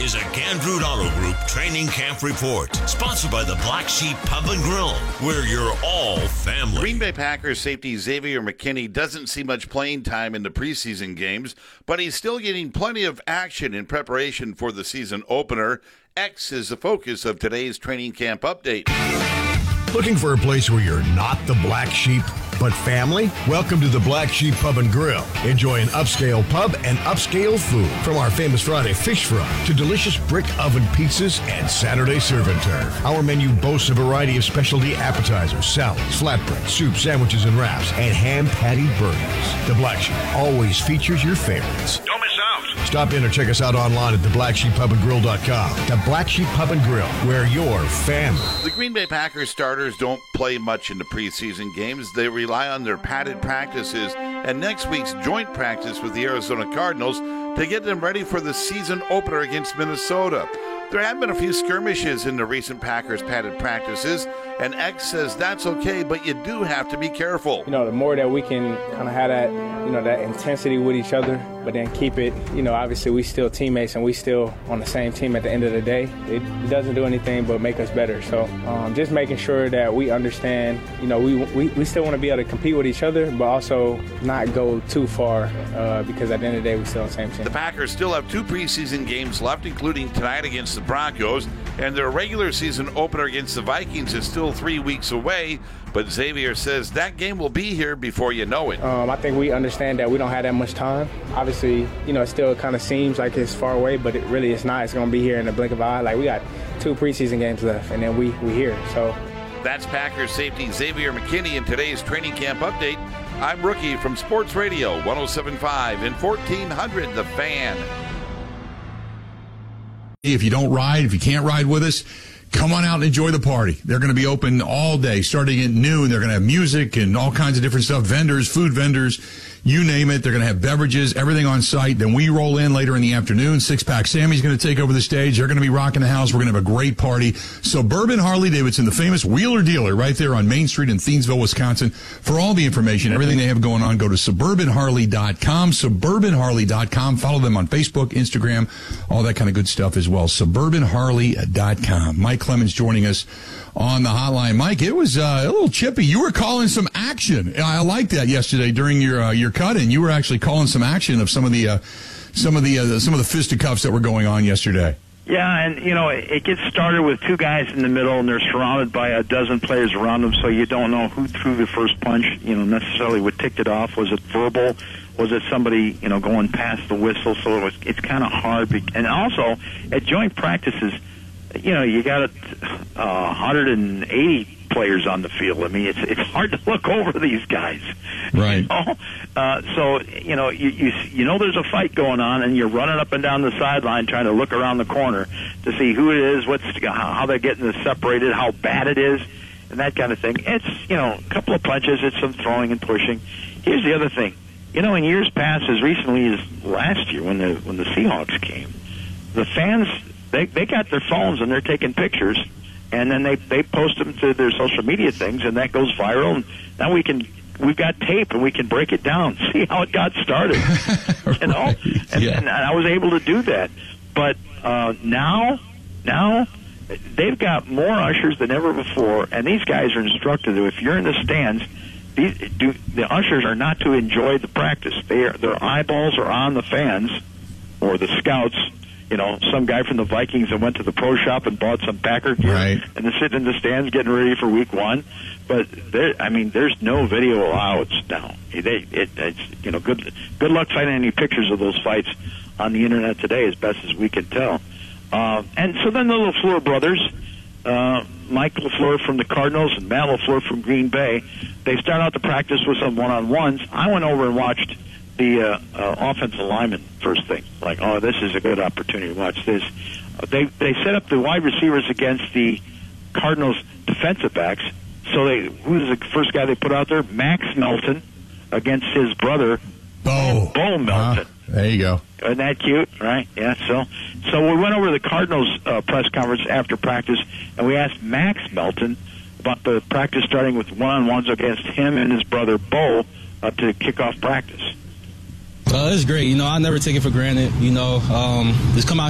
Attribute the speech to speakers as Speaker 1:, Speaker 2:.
Speaker 1: is a Gandrud Auto Group Training Camp Report, sponsored by the Black Sheep Pub and Grill, where you're all family.
Speaker 2: Green Bay Packers safety Xavier McKinney doesn't see much playing time in the preseason games, but he's still getting plenty of action in preparation for the season opener. X is the focus of today's training camp update.
Speaker 3: Looking for a place where you're not the black sheep, but family? Welcome to the Black Sheep Pub and Grill. Enjoy an upscale pub and upscale food. From our famous Friday fish fry to delicious brick oven pizzas and Saturday serve and turf. Our menu boasts a variety of specialty appetizers, salads, flatbread, soup, sandwiches, and wraps, and ham patty burgers. The Black Sheep always features your favorites.
Speaker 4: Don't miss out.
Speaker 3: Stop in or check us out online at theblacksheeppubandgrill.com. The Black Sheep Pub and Grill, where you're family.
Speaker 2: The Green Bay Packers starters don't play much in the preseason games. They rely on their padded practices and next week's joint practice with the Arizona Cardinals to get them ready for the season opener against Minnesota. There have been a few skirmishes in the recent Packers padded practices, and X says that's okay, but you do have to be careful.
Speaker 5: The more that we can kind of have that, that intensity with each other, but then keep it, obviously we still teammates and we still on the same team at the end of the day. It doesn't do anything but make us better. So just making sure that we understand, we still want to be able to compete with each other, but also not go too far because at the end of the day, we still on the same team.
Speaker 2: The Packers still have 2 preseason games left, including tonight against the Broncos, and their regular season opener against the Vikings is still 3 weeks away, but Xavier says that game will be here before you know it.
Speaker 5: I think we understand that we don't have that much time. Obviously, it still kind of seems like it's far away, but it really is not. It's going to be here in the blink of an eye. Like, we got 2 preseason games left, and then we here. So
Speaker 2: that's Packers safety Xavier McKinney in today's training camp update. I'm Rookie from Sports Radio 107.5 and 1400 The Fan.
Speaker 6: If you don't ride, if you can't ride with us, come on out and enjoy the party. They're going to be open all day, starting at noon. They're going to have music and all kinds of different stuff, vendors, food vendors, you name it. They're going to have beverages, everything on site. Then we roll in later in the afternoon. Six Pack Sammy's going to take over the stage. They're going to be rocking the house. We're going to have a great party. Suburban Harley-Davidson, the famous Wheeler dealer right there on Main Street in Thiensville, Wisconsin. For all the information, everything they have going on, go to suburbanharley.com, suburbanharley.com. Follow them on Facebook, Instagram, all that kind of good stuff as well. Suburbanharley.com. Mike Clemens joining us on the hotline. Mike, it was a little chippy. You were calling some action. I liked that yesterday during your cut-in. You were actually calling some action of some of the fisticuffs that were going on yesterday.
Speaker 4: Yeah, and it gets started with 2 guys in the middle, and they're surrounded by a dozen players around them, so you don't know who threw the first punch. Necessarily what ticked it off. Was it verbal? Was it somebody going past the whistle? So it's kind of hard. And also at joint practices, you got 180 players on the field. I mean, it's hard to look over these guys.
Speaker 6: Right.
Speaker 4: So you know there's a fight going on, and you're running up and down the sideline trying to look around the corner to see who it is, how they're getting this separated, how bad it is, and that kind of thing. It's a couple of punches, it's some throwing and pushing. Here's the other thing. In years past, as recently as last year when the Seahawks came, the fans. They got their phones and they're taking pictures, and then they post them to their social media things, and that goes viral. And now we've got tape and we can break it down, see how it got started.
Speaker 6: Right.
Speaker 4: And I was able to do that. But now they've got more ushers than ever before, and these guys are instructed that if you're in the stands, the ushers are not to enjoy the practice. Their eyeballs are on the fans or the scouts. Some guy from the Vikings that went to the pro shop and bought some Packer gear,
Speaker 6: right,
Speaker 4: and they're sitting in the stands getting ready for week 1. But there's no video allowed now. Good luck finding any pictures of those fights on the internet today, as best as we can tell. And so then the LaFleur brothers, Mike LaFleur from the Cardinals and Matt LaFleur from Green Bay, they start out the practice with some one-on-ones. I went over and watched the offensive lineman first thing. Like, this is a good opportunity to watch this. They set up the wide receivers against the Cardinals defensive backs. So who's the first guy they put out there? Max Melton against his brother, Bo Melton.
Speaker 6: There you go.
Speaker 4: Isn't that cute? Right? Yeah. So we went over to the Cardinals press conference after practice, and we asked Max Melton about the practice starting with one-on-ones against him and his brother Bo to kick off practice.
Speaker 7: It's great. I never take it for granted. Just come out